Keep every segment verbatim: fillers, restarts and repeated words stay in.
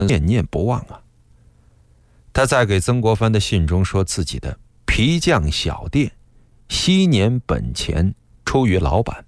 念念不忘啊。他在给曾国藩的信中说自己的皮匠小店，昔年本钱出于老板。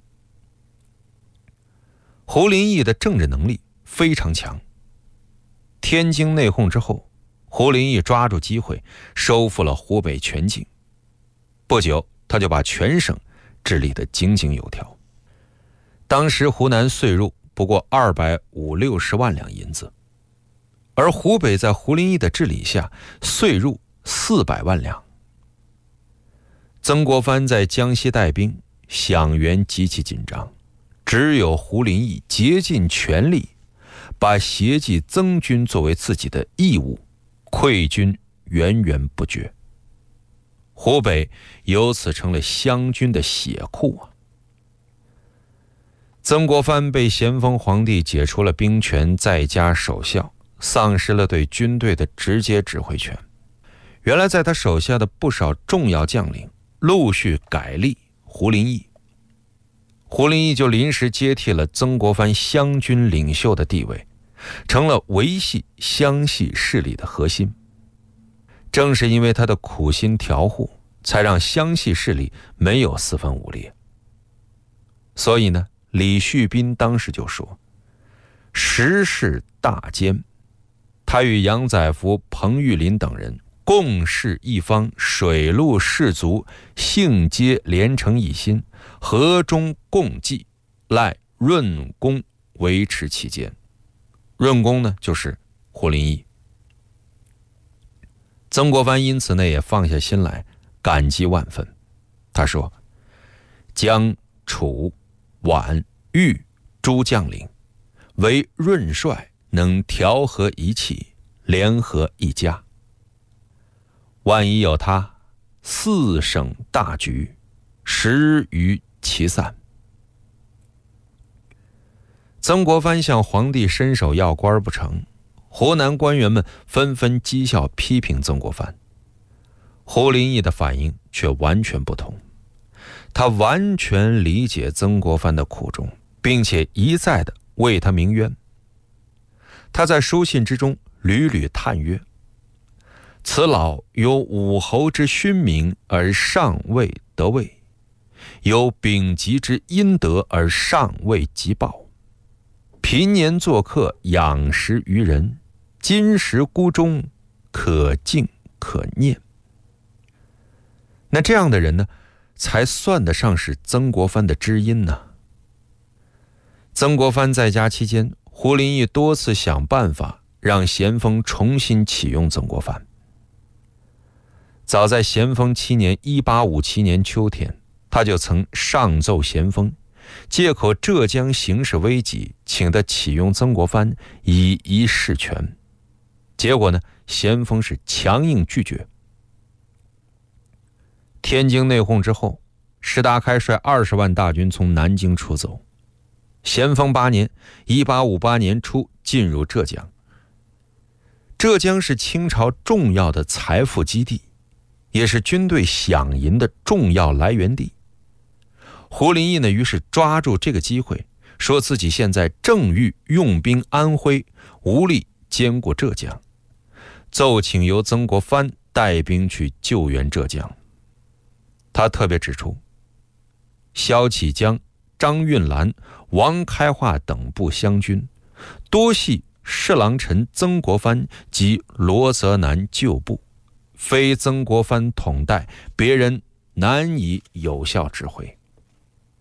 胡林翼的政治能力非常强。天津内讧之后，胡林翼抓住机会收复了湖北全境，不久他就把全省治理得井井有条。当时湖南岁入不过二百五六十万两银子，而湖北在胡林翼的治理下岁入四百万两。曾国藩在江西带兵，饷源极其紧张，只有胡林翼竭尽全力，把协济曾军作为自己的义务，溃军源源不绝。湖北由此成了湘军的血库啊！曾国藩被咸丰皇帝解除了兵权，在家守孝，丧失了对军队的直接指挥权。原来在他手下的不少重要将领陆续改立胡林翼，胡林翼就临时接替了曾国藩湘军领袖的地位，成了维系湘系势力的核心。正是因为他的苦心调护，才让湘系势力没有四分五裂。所以呢，李旭斌当时就说：“时势大艰。”他与杨载福、彭玉麟等人共事一方，水陆士卒性皆连成一心，和衷共济，赖润公维持其间。润公呢，就是胡林翼。曾国藩因此呢也放下心来，感激万分。他说：“江、楚、皖、豫诸将领，唯润帅能调和一气，联合一家。万一有他，四省大局十余其散。”曾国藩向皇帝伸手要官不成，湖南官员们纷纷讥笑批评曾国藩。胡林翼的反应却完全不同，他完全理解曾国藩的苦衷，并且一再地为他鸣冤。他在书信之中屡屡叹曰：“此老有武侯之勋名而尚未得位，有丙级之阴德而尚未及报，平年做客养食于人，今时孤忠，可敬可念。”那这样的人呢，才算得上是曾国藩的知音呢。曾国藩在家期间，胡林翼多次想办法让咸丰重新启用曾国藩。早在咸丰七年一八五七年秋天，他就曾上奏咸丰，借口浙江形势危急，请他启用曾国藩以一事权。结果呢，咸丰是强硬拒绝。天津内讧之后，石达开率二十万大军从南京出走。咸丰八年一八五八年初进入浙江。浙江是清朝重要的财富基地，也是军队饷银的重要来源地。胡林翼呢，于是抓住这个机会，说自己现在正欲用兵安徽，无力兼顾浙江，奏请由曾国藩带兵去救援浙江。他特别指出，萧启江、张运兰、王开化等部湘军，多系侍郎臣曾国藩及罗泽南旧部，非曾国藩统带，别人难以有效指挥。